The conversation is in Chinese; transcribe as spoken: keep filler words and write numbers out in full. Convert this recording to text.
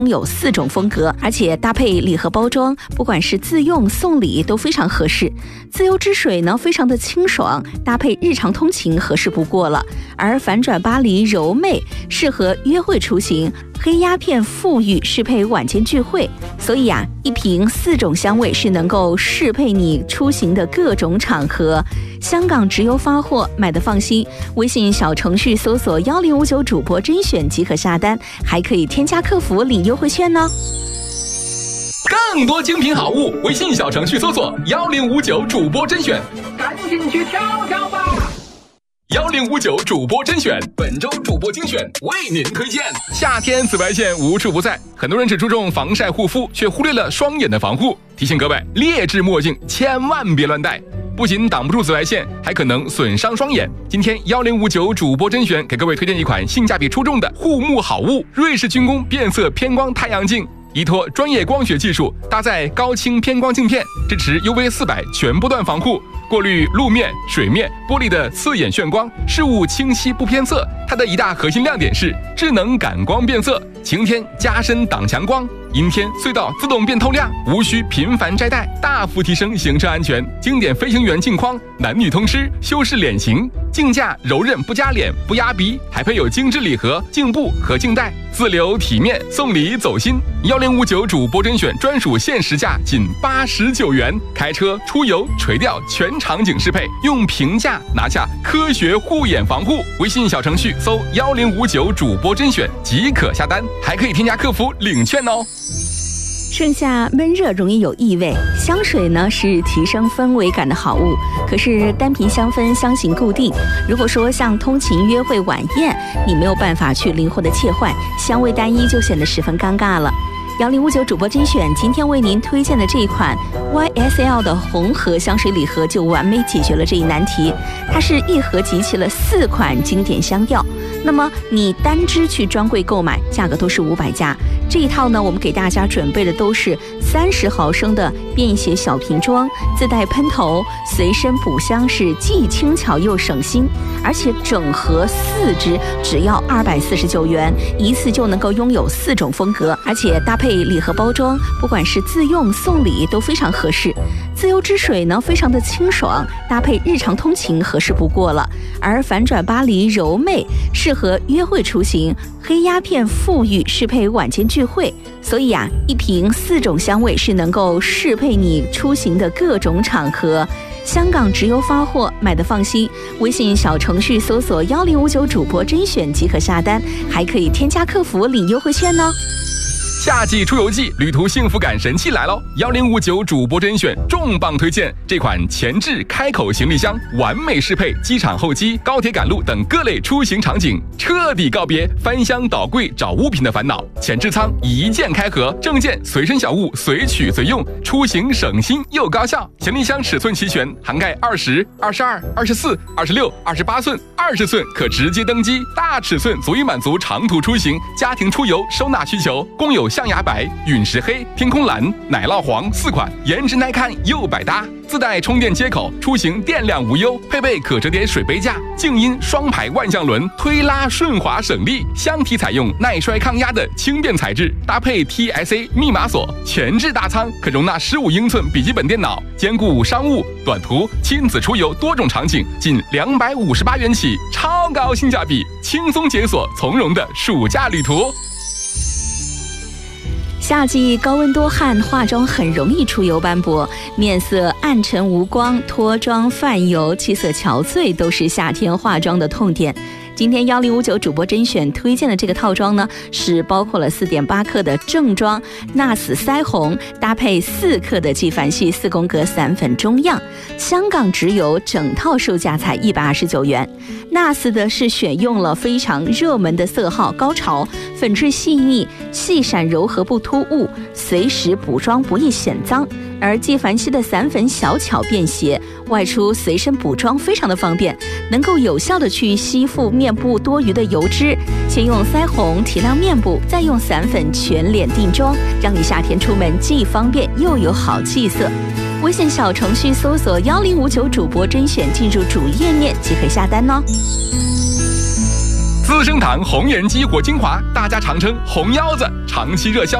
有四种风格，而且搭配礼盒包装，不管是自用送礼都非常合适。自由之水呢，非常的清爽，搭配日常通勤合适不过了。而反转巴黎柔媚适合约会出行，黑鸦片馥郁适配晚间聚会。所以啊，一瓶四种香味是能够适配你出行的各种场合。香港直邮发货，买的放心。微信小程序搜索幺零五九主播甄选即可下单，还可以添加客服领优惠券呢。 更多精品好物，微信小程序搜索幺零五九主播甄选， 赶紧去挑挑吧！ 幺零五九主播甄选，本周主播精选为您推荐。夏天紫外线无处不在，很多人只注重防晒护肤，却忽略了双眼的防护。提醒各位，劣质墨镜千万别乱戴，不仅挡不住紫外线，还可能损伤双眼。今天幺零五九主播甄选给各位推荐一款性价比出众的护目好物——瑞士军工变色偏光太阳镜。依托专业光学技术，搭载高清偏光镜片，支持 U V 四百 全波段防护，过滤路面、水面、玻璃的刺眼眩光，事物清晰不偏色。它的一大核心亮点是智能感光变色，晴天加深挡强光，阴天隧道自动变透亮，无需频繁摘戴，大幅提升行车安全。经典飞行员镜框，男女通吃，修饰脸型，镜架柔韧不夹脸不压鼻，还配有精致礼盒、镜布和镜带，自留体面，送礼走心。幺零五九主播甄选专属限时价仅八十九元，开车出游垂钓全场景适配，用平价拿下科学护眼防护。微信小程序搜幺零五九主播甄选即可下单，还可以添加客服领券哦。 盛夏闷热容易有异味，香水呢是提升氛围感的好物，可是单瓶香氛香型固定，如果说像通勤、约会、晚宴，你没有办法去灵活的切换，香味单一就显得十分尴尬了。幺零五九主播甄选今天为您推荐的这一款 Y S L 的红盒香水礼盒就完美解决了这一难题。它是一盒集齐了四款经典香调，那么你单支去专柜购买，价格都是五百加。这一套呢，我们给大家准备的都是三十毫升的便携小瓶装，自带喷头，随身补香，是既轻巧又省心。而且整盒四支只要二百四十九元，一次就能够拥有四种风格，而且搭配礼盒包装，不管是自用送礼都非常合适。自由之水呢，非常的清爽，搭配日常通勤合适不过了。而反转巴黎柔媚适合约会出行，黑鸦片馥郁适配晚间聚会。所以啊，一瓶四种香味是能够适配你出行的各种场合。香港直邮发货，买的放心。微信小程序搜索幺零五九主播甄选即可下单，还可以添加客服领优惠券呢。 夏季出游季，旅途幸福感神器来喽！幺零五九主播甄选重磅推荐这款前置开口行李箱，完美适配机场候机、高铁赶路等各类出行场景，彻底告别翻箱倒柜找物品的烦恼。前置仓一键开合，证件随身小物随取随用，出行省心又高效。行李箱尺寸齐全，涵盖二十、二十二、二十四、二十六、二十八寸、二十寸，可直接登机。大尺寸足以满足长途出行、家庭出游收纳需求，共有象牙白、陨石黑、天空蓝、奶酪黄四款，颜值耐看又百搭。自带充电接口，出行电量无忧。配备可折叠水杯架、静音双排万向轮，推拉顺滑省力。箱体采用耐摔抗压的轻便材质，搭配 T S A 密码锁，前置大仓可容纳十五英寸笔记本电脑，兼顾商务、短途、亲子出游多种场景，仅两百五十八元起，超高性价比，轻松解锁从容的暑假旅途。 夏季高温多汗，化妆很容易出油斑驳，面色暗沉无光，脱妆泛油，气色憔悴，都是夏天化妆的痛点。今天幺零五九主播甄选推荐的这个套装呢，是包括了 四点八 克的正装 N A R S 腮红，搭配四克的纪梵希四宫格散粉中样，香港直邮，整套售价才一百二十九元。N A R S 的是选用了非常热门的色号高潮，粉质细腻，细闪柔和不突兀，随时补妆不易显脏。而纪梵希的散粉小巧便携，外出随身补妆非常的方便，能够有效的去吸附面部多余的油脂。先用腮红提亮面部，再用散粉全脸定妆，让你夏天出门既方便又有好气色。微信小程序搜索幺零五九主播甄选，进入主页面即可下单哦。 资生堂红颜肌果精华，大家常称红腰子，长期热销。